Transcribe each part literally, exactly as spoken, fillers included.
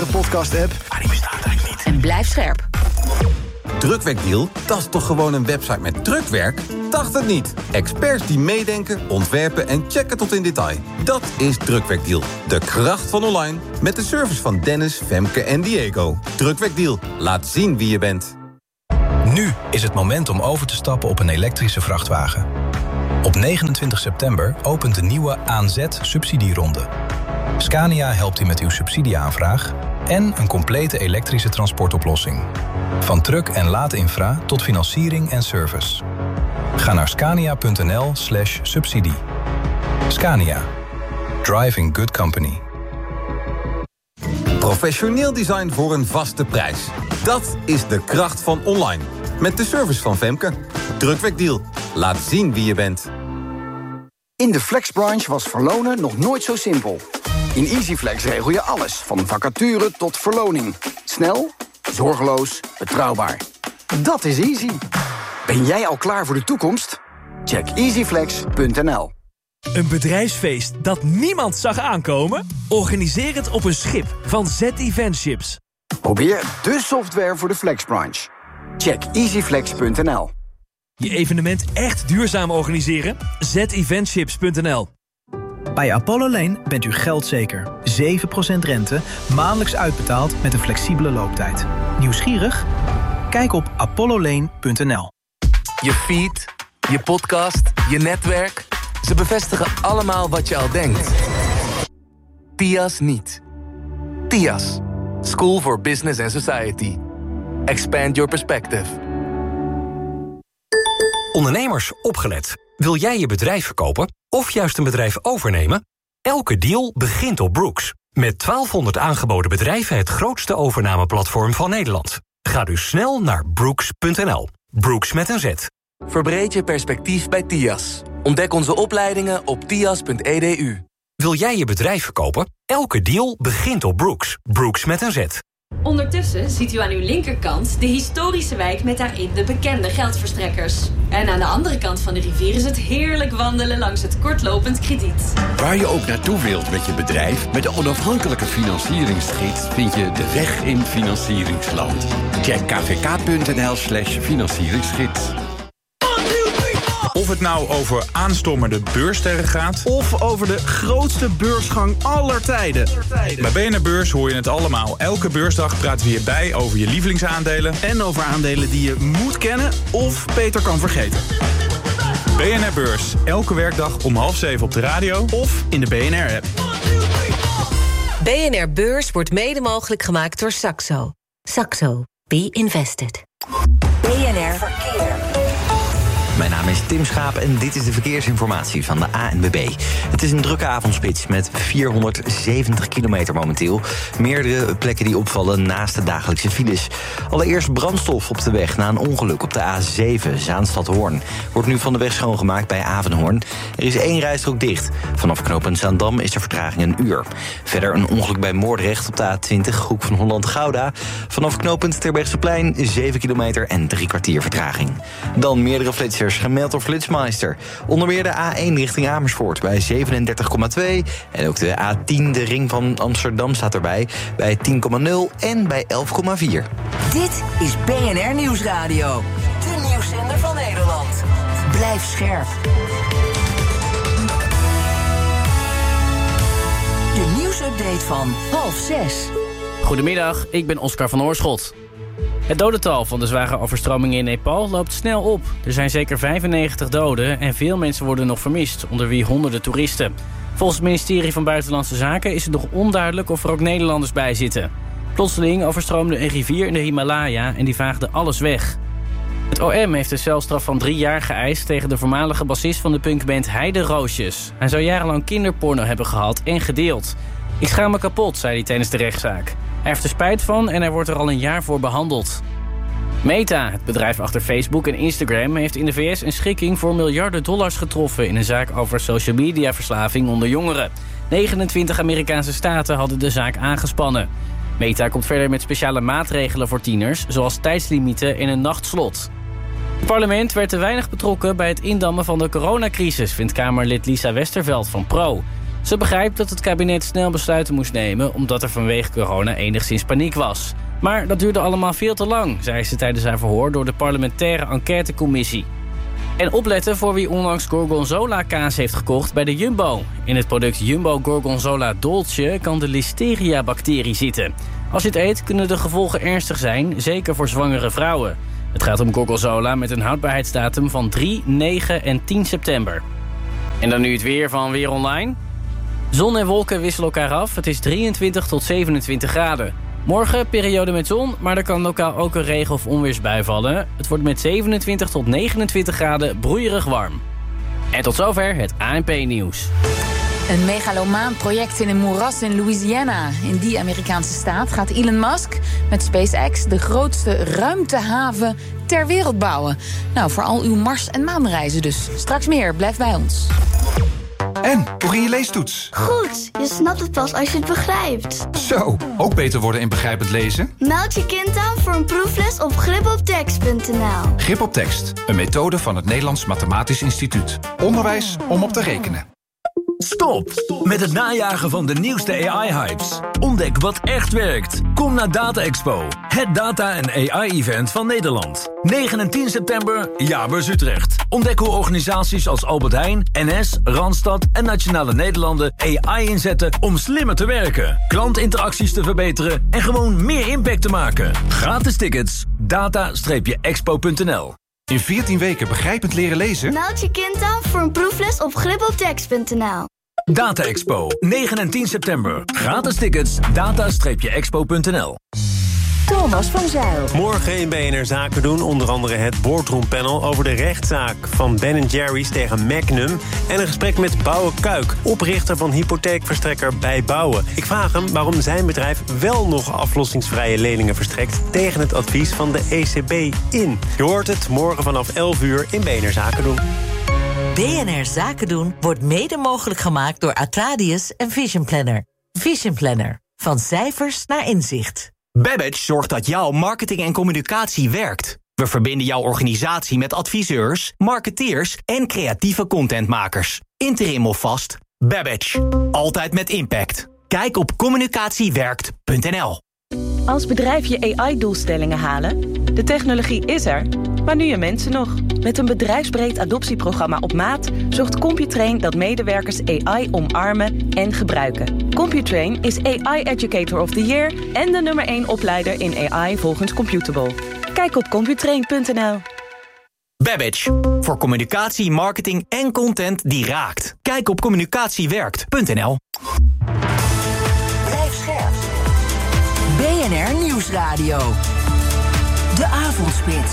andere podcast-app. Ah, die bestaat eigenlijk niet. En blijf scherp. Drukwerkdeal? Dat is toch gewoon een website met drukwerk? Dacht het niet. Experts die meedenken, ontwerpen en checken tot in detail. Dat is Drukwerkdeal. De kracht van online. Met de service van Dennis, Femke en Diego. Drukwerkdeal. Laat zien wie je bent. Nu is het moment om over te stappen op een elektrische vrachtwagen. Op negenentwintig september opent de nieuwe A N Z-subsidieronde. Scania helpt u met uw subsidieaanvraag en een complete elektrische transportoplossing. Van truck- en laadinfra tot financiering en service. Ga naar scania.nl slash subsidie. Scania. Driving good company. Professioneel design voor een vaste prijs. Dat is de kracht van online. Met de service van Femke. Drukwerkdeal. Laat zien wie je bent. In de flexbranche was verlonen nog nooit zo simpel. In EasyFlex regel je alles, van vacature tot verloning. Snel, zorgeloos, betrouwbaar. Dat is easy. Ben jij al klaar voor de toekomst? Check easyflex punt n l. Een bedrijfsfeest dat niemand zag aankomen? Organiseer het op een schip van Z Event Ships. Probeer de software voor de flexbranche. Check easyflex punt n l. Je evenement echt duurzaam organiseren? z eventships punt n l. Bij Apollo Lane bent u geldzeker. zeven procent rente, maandelijks uitbetaald met een flexibele looptijd. Nieuwsgierig? Kijk op apollo lane punt n l. Je feed, je podcast, je netwerk. Ze bevestigen allemaal wat je al denkt. T I A S niet. T I A S. School for Business and Society. Expand your perspective. Ondernemers, opgelet. Wil jij je bedrijf verkopen of juist een bedrijf overnemen? Elke deal begint op Brooks. Met twaalfhonderd aangeboden bedrijven het grootste overnameplatform van Nederland. Ga dus snel naar brooks punt n l. Brooks met een Z. Verbreed je perspectief bij T I A S. Ontdek onze opleidingen op tias punt e d u. Wil jij je bedrijf verkopen? Elke deal begint op Brooks. Brooks met een Z. Ondertussen ziet u aan uw linkerkant de historische wijk met daarin de bekende geldverstrekkers. En aan de andere kant van de rivier is het heerlijk wandelen langs het kortlopend krediet. Waar je ook naartoe wilt met je bedrijf, met de onafhankelijke financieringsgids vind je de weg in financieringsland. Check kvk.nl slash financieringsgids. Of het nou over aanstommerde beurssterren gaat, of over de grootste beursgang aller tijden. Bij B N R Beurs hoor je het allemaal. Elke beursdag praten we hierbij over je lievelingsaandelen. En over aandelen die je moet kennen of beter kan vergeten. B N R Beurs, elke werkdag om half zeven op de radio of in de B N R-app. B N R Beurs wordt mede mogelijk gemaakt door Saxo. Saxo. Be invested. B N R Verkeer. Mijn naam is Tim Schaap en dit is de verkeersinformatie van de A N W B. Het is een drukke avondspits met vierhonderdzeventig kilometer momenteel. Meerdere plekken die opvallen naast de dagelijkse files. Allereerst brandstof op de weg na een ongeluk op de A zeven Zaanstad-Hoorn. Wordt nu van de weg schoongemaakt bij Avenhoorn. Er is één rijstrook dicht. Vanaf knooppunt Zaandam is de vertraging een uur. Verder een ongeluk bij Moordrecht op de A twintig, Hoek van Holland-Gouda. Vanaf knooppunt Terbrechtseplein zeven kilometer en drie kwartier vertraging. Dan meerdere flitsers gemeld door Flitsmeister. Onder meer de A één richting Amersfoort bij zevenendertig komma twee. En ook de A tien, de ring van Amsterdam, staat erbij bij tien komma nul en bij elf komma vier. Dit is B N R Nieuwsradio. De nieuwszender van Nederland. Blijf scherp. De nieuwsupdate van half zes. Goedemiddag, ik ben Oscar van Oorschot. Het dodental van de zware overstromingen in Nepal loopt snel op. Er zijn zeker vijfennegentig doden en veel mensen worden nog vermist, onder wie honderden toeristen. Volgens het ministerie van Buitenlandse Zaken is het nog onduidelijk of er ook Nederlanders bij zitten. Plotseling overstroomde een rivier in de Himalaya en die vaagde alles weg. Het O M heeft een celstraf van drie jaar geëist tegen de voormalige bassist van de punkband Heide Roosjes. Hij zou jarenlang kinderporno hebben gehad en gedeeld. Ik schaam me kapot, zei hij tijdens de rechtszaak. Hij heeft er spijt van en hij wordt er al een jaar voor behandeld. Meta, het bedrijf achter Facebook en Instagram, heeft in de V S een schikking voor miljarden dollars getroffen in een zaak over social media verslaving onder jongeren. negenentwintig Amerikaanse staten hadden de zaak aangespannen. Meta komt verder met speciale maatregelen voor tieners, zoals tijdslimieten en een nachtslot. Het parlement werd te weinig betrokken bij het indammen van de coronacrisis, vindt Kamerlid Lisa Westerveld van Pro. Ze begrijpt dat het kabinet snel besluiten moest nemen, omdat er vanwege corona enigszins paniek was. Maar dat duurde allemaal veel te lang, zei ze tijdens haar verhoor door de parlementaire enquêtecommissie. En opletten voor wie onlangs Gorgonzola kaas heeft gekocht bij de Jumbo. In het product Jumbo Gorgonzola Dolce kan de Listeria-bacterie zitten. Als je het eet kunnen de gevolgen ernstig zijn, zeker voor zwangere vrouwen. Het gaat om Gorgonzola met een houdbaarheidsdatum van drie, negen en tien september. En dan nu het weer van Weer Online. Zon en wolken wisselen elkaar af. Het is drieëntwintig tot zevenentwintig graden. Morgen periode met zon, maar er kan lokaal ook een regen- of onweersbui vallen. Het wordt met zevenentwintig tot negenentwintig graden broeierig warm. En tot zover het A N P-nieuws. Een megalomaan project in een moeras in Louisiana. In die Amerikaanse staat gaat Elon Musk met SpaceX de grootste ruimtehaven ter wereld bouwen. Nou, voor al uw Mars- en maanreizen dus. Straks meer, blijf bij ons. En, hoe ging je leestoets? Goed, je snapt het pas als je het begrijpt. Zo, ook beter worden in begrijpend lezen? Meld je kind aan voor een proefles op grip op tekst punt n l. Grip op tekst, een methode van het Nederlands Mathematisch Instituut. Onderwijs om op te rekenen. Stop met het najagen van de nieuwste A I-hypes. Ontdek wat echt werkt. Kom naar Data Expo, het data- en A I-event van Nederland. negen en tien september, Jaarbeurs Utrecht. Ontdek hoe organisaties als Albert Heijn, N S, Randstad en Nationale Nederlanden A I inzetten om slimmer te werken, klantinteracties te verbeteren en gewoon meer impact te maken. Gratis tickets, data expo punt n l. In veertien weken begrijpend leren lezen? Meld je kind aan voor een proefles op grip op tekst punt n l. Data Expo, negen en tien september. Gratis tickets, data expo punt n l. Thomas van Zijl. Morgen in B N R Zaken doen onder andere het boardroompanel over de rechtszaak van Ben en Jerry's tegen Magnum en een gesprek met Bouwe Kuik, oprichter van hypotheekverstrekker Bij Bouwen. Ik vraag hem waarom zijn bedrijf wel nog aflossingsvrije leningen verstrekt tegen het advies van de E C B in. Je hoort het morgen vanaf elf uur in B N R Zaken doen. B N R Zaken doen wordt mede mogelijk gemaakt door Atradius en Vision Planner. Vision Planner. Van cijfers naar inzicht. Babbage zorgt dat jouw marketing en communicatie werkt. We verbinden jouw organisatie met adviseurs, marketeers en creatieve contentmakers. Interim of vast, Babbage. Altijd met impact. Kijk op communicatiewerkt punt n l. Als bedrijf je A I-doelstellingen halen, de technologie is er, maar nu je mensen nog. Met een bedrijfsbreed adoptieprogramma op maat zorgt Computrain dat medewerkers A I omarmen en gebruiken. Computrain is A I Educator of the Year en de nummer één opleider in A I volgens Computable. Kijk op computrain punt n l. Babbage. Voor communicatie, marketing en content die raakt. Kijk op communicatiewerkt punt n l. Blijf scherp. B N R Nieuwsradio. De Avondspits.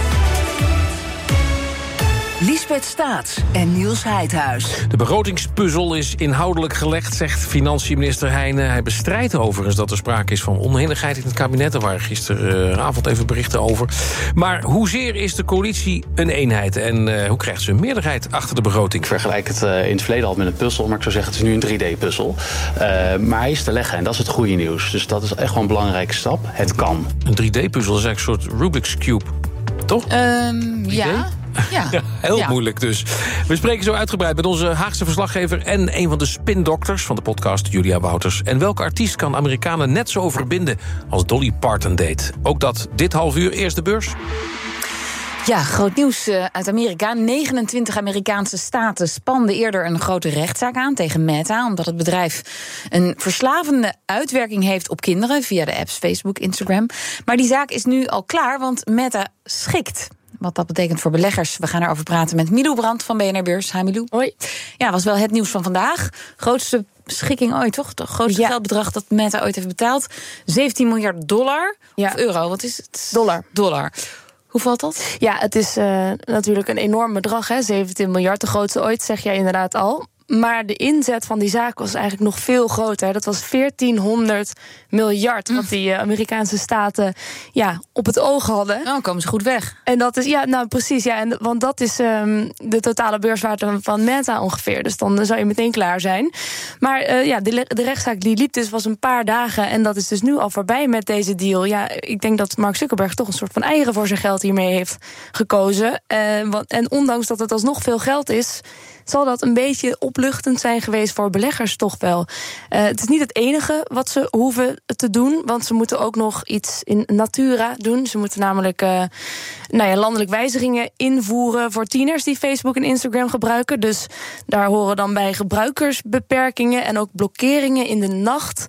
Liesbeth Staats en Niels Heidhuis. De begrotingspuzzel is inhoudelijk gelegd, zegt financiën-minister Heijnen. Hij bestrijdt overigens dat er sprake is van oneenigheid in het kabinet. Er waren gisteravond even berichten over. Maar hoezeer is de coalitie een eenheid? En uh, hoe krijgt ze een meerderheid achter de begroting? Ik vergelijk het uh, in het verleden al met een puzzel, maar ik zou zeggen het is nu een drie D-puzzel. Uh, maar hij is te leggen en dat is het goede nieuws. Dus dat is echt wel een belangrijke stap. Het kan. Een drie D-puzzel is eigenlijk een soort Rubik's Cube, toch? Um, ja. Ja, ja, heel ja. moeilijk dus. We spreken zo uitgebreid met onze Haagse verslaggever en een van de spindokters van de podcast, Julia Wouters. En welke artiest kan Amerikanen net zo verbinden als Dolly Parton deed? Ook dat dit half uur. Eerst de beurs. Ja, groot nieuws uh, uit Amerika. negenentwintig Amerikaanse staten spanden eerder een grote rechtszaak aan tegen Meta, omdat het bedrijf een verslavende uitwerking heeft op kinderen via de apps Facebook, Instagram. Maar die zaak is nu al klaar, want Meta schikt. Wat dat betekent voor beleggers. We gaan erover praten met Milou Brandt van B N R Beurs. Hi Milou. Hoi. Ja, was wel het nieuws van vandaag. Grootste schikking ooit, toch? Het grootste ja. geldbedrag dat Meta ooit heeft betaald. zeventien miljard dollar. Ja. Of euro, wat is het? Dollar. Dollar. Hoe valt dat? Ja, het is uh, natuurlijk een enorm bedrag, hè? zeventien miljard, de grootste ooit, zeg jij inderdaad al. Maar de inzet van die zaak was eigenlijk nog veel groter. Dat was veertienhonderd miljard wat die uh, Amerikaanse staten ja, op het oog hadden. Nou, komen ze goed weg. En dat is, ja, nou precies, ja, en, want dat is um, de totale beurswaarde van Meta ongeveer. Dus dan zou je meteen klaar zijn. Maar uh, ja, de, de rechtszaak die liep dus was een paar dagen en dat is dus nu al voorbij met deze deal. Ja, ik denk dat Mark Zuckerberg toch een soort van eieren voor zijn geld hiermee heeft gekozen. Uh, want, en ondanks dat het alsnog veel geld is, zal dat een beetje opluchtend zijn geweest voor beleggers toch wel. Uh, het is niet het enige wat ze hoeven te doen, want ze moeten ook nog iets in Natura doen. Ze moeten namelijk uh, nou ja, landelijk wijzigingen invoeren voor tieners die Facebook en Instagram gebruiken. Dus daar horen dan bij gebruikersbeperkingen en ook blokkeringen in de nacht.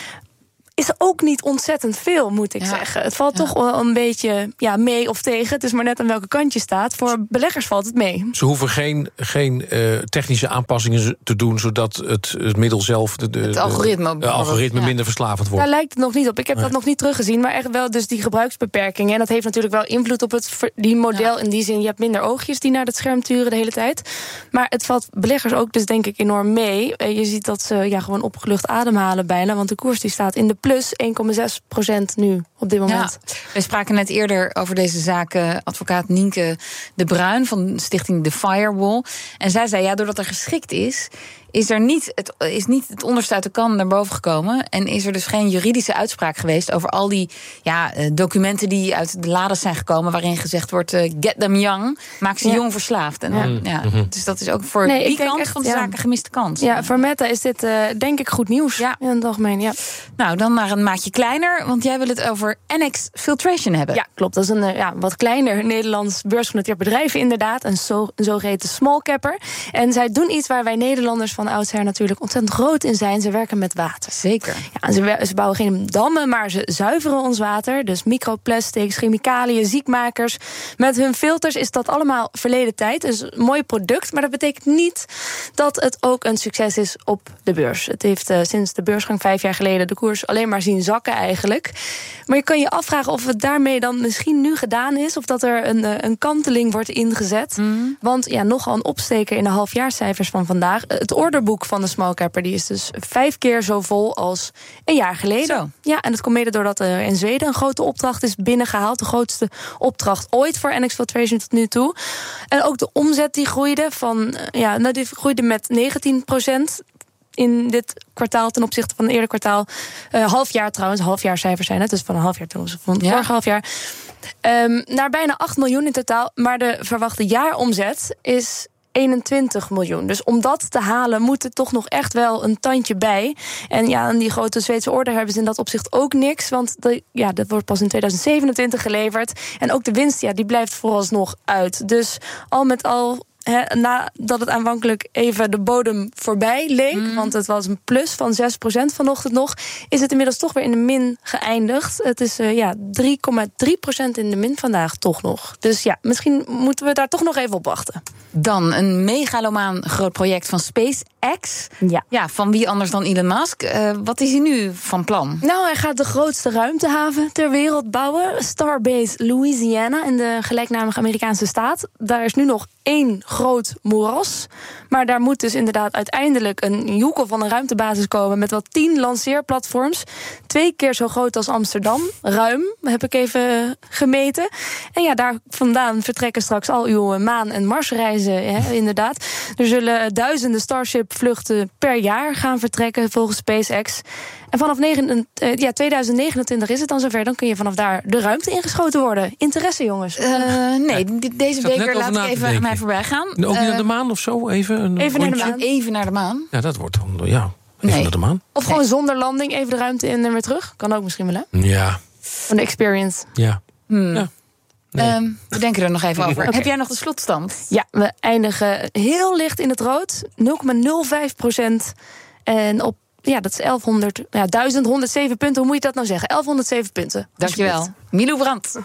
Is ook niet ontzettend veel, moet ik ja. zeggen. Het valt ja. toch wel een beetje ja, mee of tegen. Het is maar net aan welke kant je staat. Voor beleggers valt het mee. Ze hoeven geen, geen uh, technische aanpassingen te doen, zodat het, het middel zelf, de, de, het algoritme, de algoritme ja. minder verslavend wordt. Daar lijkt het nog niet op. Ik heb nee. dat nog niet teruggezien. Maar echt wel dus die gebruiksbeperkingen. En dat heeft natuurlijk wel invloed op het die model. Ja. In die zin, je hebt minder oogjes die naar het scherm turen de hele tijd. Maar het valt beleggers ook dus denk ik enorm mee. Je ziet dat ze ja, gewoon opgelucht ademhalen bijna. Want de koers die staat in de plus één komma zes procent nu op dit moment. Ja, we spraken net eerder over deze zaak uh, advocaat Nienke de Bruin van stichting The Firewall. En zij zei, ja, doordat er geschikt is, is er niet het, is niet het onderste uit de kan naar boven gekomen. En is er dus geen juridische uitspraak geweest over al die ja, uh, documenten die uit de lades zijn gekomen, waarin gezegd wordt, uh, get them young, maak ze ja. jong verslaafd. En, ja. Ja, mm-hmm. Dus dat is ook voor nee, die kant echt, van de ja. zaken gemiste kans. Ja, voor Meta is dit uh, denk ik goed nieuws. Ja. In het algemeen, ja. Nou, dan naar een maatje kleiner, want jij wil het over N X Filtration hebben. Ja, klopt. Dat is een ja, wat kleiner Nederlands beursgenoteerd bedrijf inderdaad. Een, zo, een zogeheten small capper. En zij doen iets waar wij Nederlanders van oudsher natuurlijk ontzettend groot in zijn. Ze werken met water. Zeker. Ja, ze, ze bouwen geen dammen, maar ze zuiveren ons water. Dus microplastics, chemicaliën, ziekmakers. Met hun filters is dat allemaal verleden tijd. Dus een mooi product, maar dat betekent niet dat het ook een succes is op de beurs. Het heeft uh, sinds de beursgang vijf jaar geleden de koers alleen maar zien zakken eigenlijk. Maar je kan je afvragen of het daarmee dan misschien nu gedaan is, of dat er een, een kanteling wordt ingezet. Mm. Want ja, nogal een opsteker in de halfjaarcijfers van vandaag. Het orderboek van de small capper die is dus vijf keer zo vol als een jaar geleden. Zo. Ja, en dat komt mede doordat er in Zweden een grote opdracht is binnengehaald. De grootste opdracht ooit voor N X Filtration tot nu toe. En ook de omzet die groeide van ja, nou, die groeide met negentien procent. In dit kwartaal ten opzichte van het eerder kwartaal. Uh, halfjaar trouwens, halfjaarcijfers zijn het. Dus van een half jaar ten opzichte van het ja. vorige halfjaar. Um, naar bijna acht miljoen in totaal. Maar de verwachte jaaromzet is eenentwintig miljoen. Dus om dat te halen moet er toch nog echt wel een tandje bij. En ja, aan die grote Zweedse order hebben ze in dat opzicht ook niks. Want de, ja, dat wordt pas in tweeduizend zevenentwintig geleverd. En ook de winst, ja, die blijft vooralsnog uit. Dus al met al, He, nadat het aanvankelijk even de bodem voorbij leek, mm. want het was een plus van zes procent vanochtend nog, is het inmiddels toch weer in de min geëindigd. Het is uh, ja, drie komma drie procent in de min vandaag toch nog. Dus ja, misschien moeten we daar toch nog even op wachten. Dan een megalomaan groot project van SpaceX. Ja. Ja, van wie anders dan Elon Musk. Uh, wat is hij nu van plan? Nou, hij gaat de grootste ruimtehaven ter wereld bouwen. Starbase Louisiana in de gelijknamige Amerikaanse staat. Daar is nu nog één groot moeras. Maar daar moet dus inderdaad uiteindelijk een joekel van een ruimtebasis komen met wel tien lanceerplatforms. Twee keer zo groot als Amsterdam. Ruim, heb ik even gemeten. En ja, daar vandaan vertrekken straks al uw maan- en Marsreizen, hè, inderdaad. Er zullen duizenden Starship-vluchten per jaar gaan vertrekken volgens SpaceX. En vanaf negen, ja, tweeduizend negenentwintig is het dan zover. Dan kun je vanaf daar de ruimte ingeschoten worden. Interesse, jongens? Uh, nee, deze beker laat ik even aan mij voorbij gaan. Ook niet uh, naar de maan of zo? Even, een even naar de maan. Even naar de maan. Ja, dat wordt dan, ja, even nee. naar de maan. Of gewoon nee. zonder landing, even de ruimte in en weer terug. Kan ook misschien wel, hè? Ja. Van de experience. Ja. Hmm. ja. Nee. Um, we denken er nog even over. Okay. Heb jij nog de slotstand? Ja, we eindigen heel licht in het rood. nul komma nul vijf procent. En op Ja, dat is elfhonderd, ja, duizend honderdzeven punten. Hoe moet je dat nou zeggen? elfhonderdzeven punten. Dankjewel. Milou Brandt.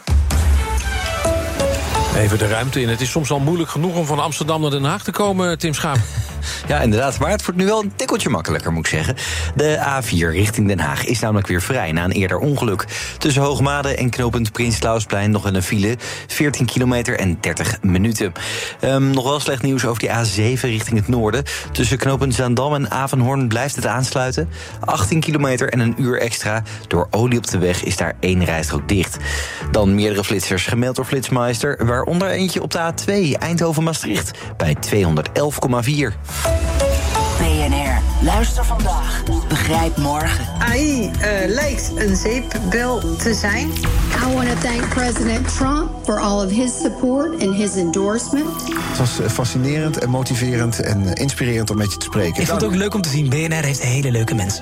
Even de ruimte in. Het is soms al moeilijk genoeg om van Amsterdam naar Den Haag te komen, Tim Schaap. Ja, inderdaad. Maar het wordt nu wel een tikkeltje makkelijker, moet ik zeggen. De A vier richting Den Haag is namelijk weer vrij na een eerder ongeluk. Tussen Hoogmade en knooppunt Prins Clausplein nog een file. veertien kilometer en dertig minuten. Um, nog wel slecht nieuws over die A zeven richting het noorden. Tussen knooppunt Zaandam en Avenhoorn blijft het aansluiten. achttien kilometer en een uur extra. Door olie op de weg is daar één rijstrook dicht. Dan meerdere flitsers gemeld door Flitsmeister, waaronder eentje op de A twee Eindhoven-Maastricht bij tweehonderdelf komma vier. B N R. Luister vandaag. Begrijp morgen. A I uh, lijkt een zeepbel te zijn. I want to thank President Trump for all of his support and his endorsement. Het was fascinerend en motiverend en inspirerend om met je te spreken. Ik vond het ook leuk om te zien. B N R heeft hele leuke mensen.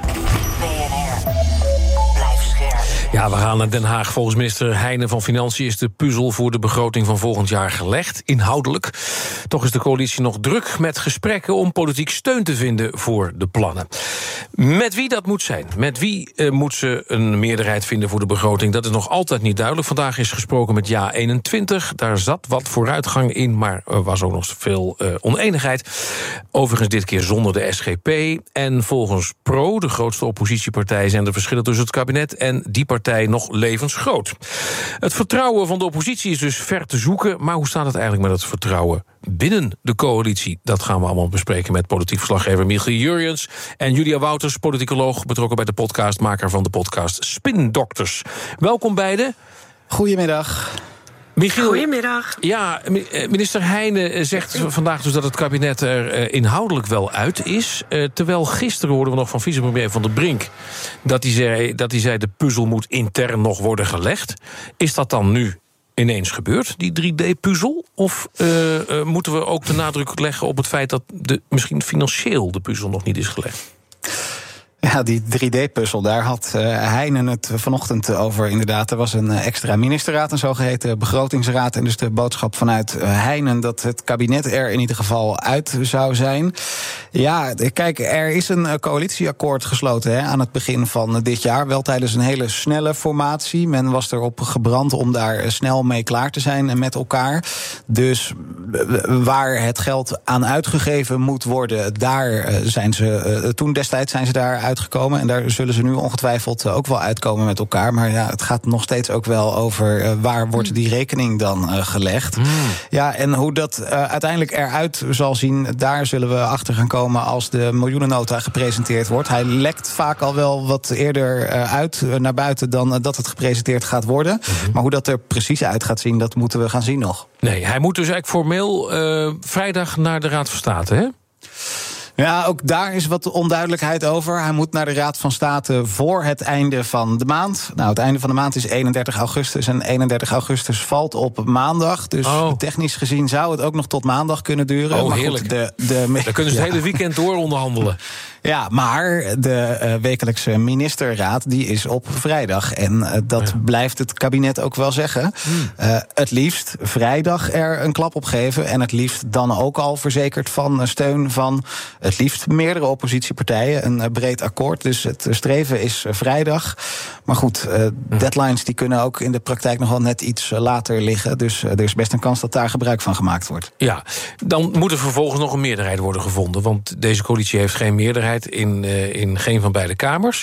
Ja, we gaan naar Den Haag. Volgens minister Heijnen van Financiën is de puzzel voor de begroting van volgend jaar gelegd, inhoudelijk. Toch is de coalitie nog druk met gesprekken om politiek steun te vinden voor de plannen. Met wie dat moet zijn, met wie uh, moet ze een meerderheid vinden voor de begroting, dat is nog altijd niet duidelijk. Vandaag is gesproken met Ja eenentwintig. Daar zat wat vooruitgang in, maar er was ook nog veel uh, oneenigheid. Overigens dit keer zonder de S G P. En volgens Pro, de grootste oppositiepartij, zijn de verschillen tussen het kabinet en die partij nog levensgroot. Het vertrouwen van de oppositie is dus ver te zoeken, maar hoe staat het eigenlijk met het vertrouwen binnen de coalitie? Dat gaan we allemaal bespreken met politiek verslaggever Michiel Jurjens en Julia Wouters, politicoloog, betrokken bij de podcast, maker van de podcast Spin Doctors. Welkom beiden. Goedemiddag. Michiel, Goedemiddag. Ja, minister Heijnen zegt vandaag dus dat het kabinet er inhoudelijk wel uit is. Terwijl gisteren hoorden we nog van vicepremier Van der Brink dat hij zei, dat hij zei de puzzel moet intern nog worden gelegd. Is dat dan nu ineens gebeurd, die drie D-puzzel? Of uh, uh, moeten we ook de nadruk leggen op het feit dat de, misschien financieel de puzzel nog niet is gelegd? Ja, die drie D-puzzel, daar had uh, Heijnen het vanochtend over. Inderdaad, er was een extra ministerraad, een zogeheten begrotingsraad. En dus de boodschap vanuit uh, Heijnen dat het kabinet er in ieder geval uit zou zijn. Ja, kijk, er is een uh, coalitieakkoord gesloten hè, aan het begin van uh, dit jaar. Wel tijdens een hele snelle formatie. Men was erop gebrand om daar uh, snel mee klaar te zijn uh, met elkaar. Dus uh, waar het geld aan uitgegeven moet worden, daar uh, zijn ze uh, toen destijds zijn ze daar uitgekomen. En daar zullen ze nu ongetwijfeld ook wel uitkomen met elkaar. Maar ja, het gaat nog steeds ook wel over uh, waar wordt die rekening dan uh, gelegd. Mm. Ja, en hoe dat uh, uiteindelijk eruit zal zien, daar zullen we achter gaan komen als de miljoenennota gepresenteerd wordt. Hij lekt vaak al wel wat eerder uh, uit uh, naar buiten dan uh, dat het gepresenteerd gaat worden. Mm-hmm. Maar hoe dat er precies uit gaat zien, dat moeten we gaan zien nog. Nee, hij moet dus eigenlijk formeel uh, vrijdag naar de Raad van State, hè? Ja, ook daar is wat onduidelijkheid over. Hij moet naar de Raad van State voor het einde van de maand. Nou, het einde van de maand is eenendertig augustus. En eenendertig augustus valt op maandag. Dus oh. technisch gezien zou het ook nog tot maandag kunnen duren. Oh, maar heerlijk. Goed, de, de, Dan kunnen ze het ja. hele weekend door onderhandelen. Ja, maar de uh, wekelijkse ministerraad die is op vrijdag. En uh, dat ja. blijft het kabinet ook wel zeggen. Hmm. Uh, het liefst vrijdag er een klap op geven. En het liefst dan ook al verzekerd van uh, steun van het liefst meerdere oppositiepartijen. Een uh, breed akkoord. Dus het streven is uh, vrijdag. Maar goed, uh, deadlines die kunnen ook in de praktijk nog wel net iets uh, later liggen. Dus uh, er is best een kans dat daar gebruik van gemaakt wordt. Ja, dan moet er vervolgens nog een meerderheid worden gevonden. Want deze coalitie heeft geen meerderheid in, uh, in geen van beide kamers.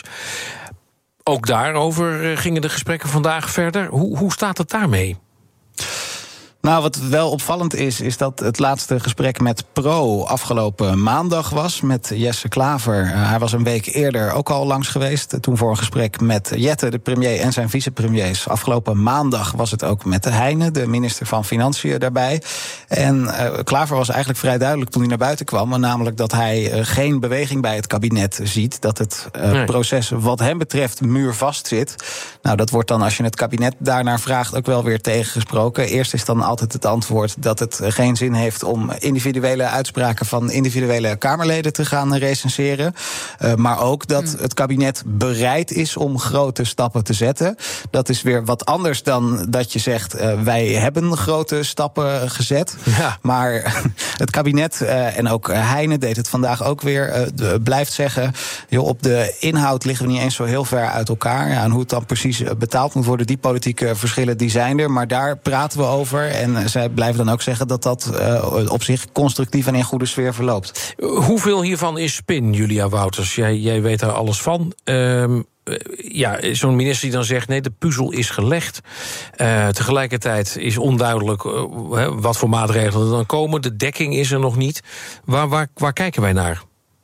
Ook daarover uh, gingen de gesprekken vandaag verder. Hoe, hoe staat het daarmee? Nou, wat wel opvallend is, is dat het laatste gesprek met Pro afgelopen maandag was met Jesse Klaver. Uh, hij was een week eerder ook al langs geweest. Toen voor een gesprek met Jette, de premier, en zijn vicepremiers. Afgelopen maandag was het ook met de Heijnen, de minister van Financiën, daarbij. En uh, Klaver was eigenlijk vrij duidelijk toen hij naar buiten kwam, namelijk dat hij uh, geen beweging bij het kabinet ziet. Dat het uh, nee. proces wat hem betreft muurvast zit. Nou, dat wordt dan, als je het kabinet daarnaar vraagt, ook wel weer tegengesproken. Eerst is dan altijd het antwoord dat het geen zin heeft om individuele uitspraken van individuele Kamerleden te gaan recenseren. Uh, maar ook dat hmm. het kabinet bereid is om grote stappen te zetten. Dat is weer wat anders dan dat je zegt, uh, wij hebben grote stappen gezet. Ja. Maar het kabinet, uh, en ook Heijnen deed het vandaag ook weer, uh, de, blijft zeggen, joh, op de inhoud liggen we niet eens zo heel ver uit elkaar. Ja, en hoe het dan precies betaald moet worden, die politieke verschillen, die zijn er. Maar daar praten we over. En zij blijven dan ook zeggen dat dat uh, op zich constructief en in goede sfeer verloopt. Hoeveel hiervan is spin, Julia Wouters? Jij, jij weet daar alles van. Uh, ja, zo'n minister die dan zegt, nee, de puzzel is gelegd. Uh, tegelijkertijd is onduidelijk uh, wat voor maatregelen er dan komen. De dekking is er nog niet. Waar, waar, waar kijken wij naar?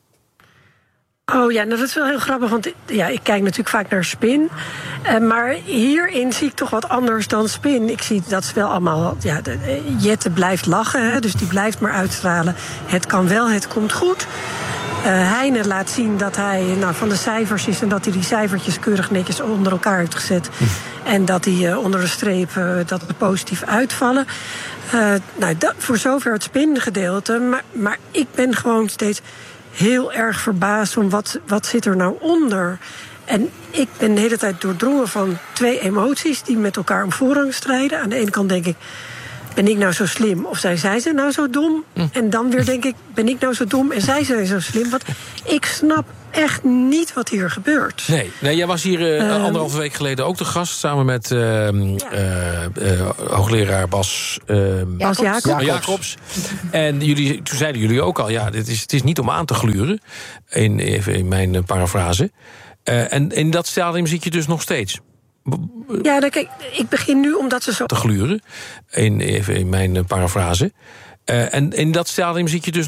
Oh ja, nou dat is wel heel grappig, want ja, ik kijk natuurlijk vaak naar spin. Uh, maar hierin zie ik toch wat anders dan spin. Ik zie dat ze wel allemaal, ja, de, uh, Jette blijft lachen, hè, dus die blijft maar uitstralen. Het kan wel, het komt goed. Heine laat zien dat hij nou, van de cijfers is en dat hij die cijfertjes keurig netjes onder elkaar heeft gezet. Hm. En dat hij uh, onder de streep uh, dat het positief uitvallen. Uh, nou, dat, voor zover het spingedeelte. Maar, maar ik ben gewoon steeds heel erg verbaasd om wat, wat zit er nou onder. En ik ben de hele tijd doordrongen van twee emoties die met elkaar om voorrang strijden. Aan de ene kant denk ik, ben ik nou zo slim of zijn zij zijn nou zo dom? Hm. En dan weer denk ik, ben ik nou zo dom en zij zijn zo slim? Want ik snap echt niet wat hier gebeurt. Nee, nee jij was hier uh, um, anderhalve week geleden ook de gast, samen met uh, ja. uh, uh, hoogleraar Bas, uh, Bas Jacobs. Jacobs. Jacobs. En jullie, toen zeiden jullie ook al, ja, dit is, het is niet om aan te gluren, in, even in mijn uh, parafrase. Uh, en in dat stadium zit je dus nog steeds. Ja, dan, kijk, ik begin nu omdat ze zo te gluren, in, even in mijn uh, parafrase. Uh, en in dat stadium zit je dus